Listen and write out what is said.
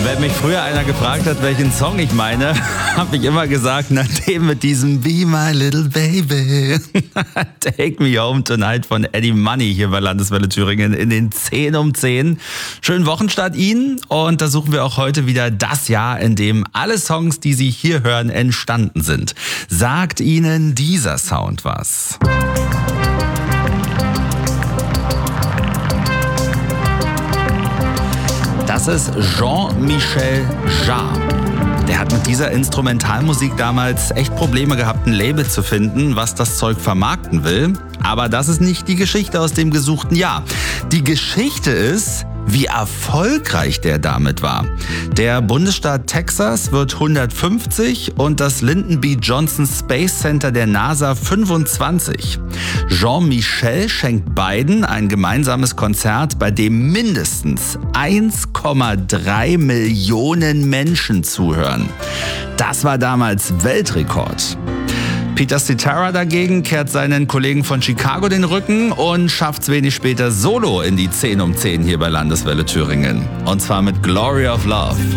Wenn mich früher einer gefragt hat, welchen Song ich meine, habe ich immer gesagt, na den mit diesem Be My Little Baby. Take Me Home Tonight von Eddie Money hier bei Landeswelle Thüringen in den 10 um 10. Schönen Wochenstart Ihnen und da suchen wir auch heute wieder das Jahr, in dem alle Songs, die Sie hier hören, entstanden sind. Sagt Ihnen dieser Sound was? Das ist Jean-Michel Jarre. Der hat mit dieser Instrumentalmusik damals echt Probleme gehabt, ein Label zu finden, was das Zeug vermarkten will. Aber das ist nicht die Geschichte aus dem gesuchten Jahr. Die Geschichte ist, wie erfolgreich der damit war. Der Bundesstaat Texas wird 150 und das Lyndon B. Johnson Space Center der NASA 25. Jean-Michel schenkt beiden ein gemeinsames Konzert, bei dem mindestens 1,3 Millionen Menschen zuhören. Das war damals Weltrekord. Peter Cetera dagegen kehrt seinen Kollegen von Chicago den Rücken und schafft's wenig später solo in die 10 um 10 hier bei Landeswelle Thüringen. Und zwar mit Glory of Love.